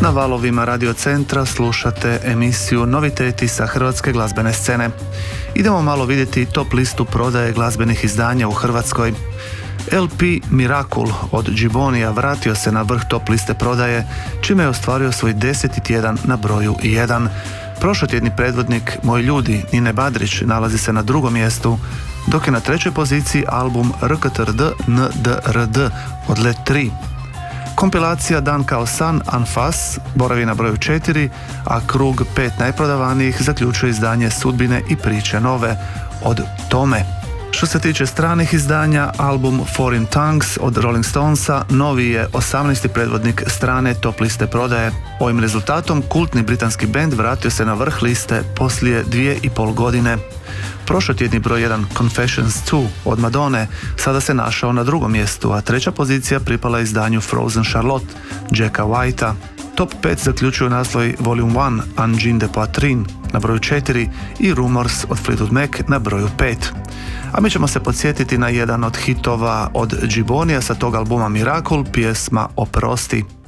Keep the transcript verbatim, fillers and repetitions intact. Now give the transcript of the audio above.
Na valovima Radio Centra slušate emisiju Noviteti sa hrvatske glazbene scene. Idemo malo vidjeti top listu prodaje glazbenih izdanja u Hrvatskoj. el pe Miracle od Gibbonija vratio se na vrh top liste prodaje, čime je ostvario svoj deseti tjedan na broju jedan. Prošlotjedni predvodnik Moji ljudi Nine Badrić nalazi se na drugom mjestu, dok je na trećoj poziciji album R K T R D N D R D od Let tri. Kompilacija Dan kao san Anfas boravi na broju četiri, a krug pet najprodavanijih zaključuje izdanje Sudbine i priče nove od Tome. Što se tiče stranih izdanja, album Foreign Tongues od Rolling Stonesa novi je osamnaesti predvodnik strane top liste prodaje. Ovim rezultatom kultni britanski bend vratio se na vrh liste poslije dvije i pol godine. Prošlotjedni broj jedan Confessions dva od Madone sada se našao na drugom mjestu, a treća pozicija pripala izdanju Frozen Charlotte Jacka Whitea. Top pet zaključuju naslovi Volume jedan Angine de Poitrine na broju četiri i Rumors od Fleetwood Mac na broju pet. A mi ćemo se podsjetiti na jedan od hitova od Gibbonija sa tog albuma Miracle, pjesma Oprosti.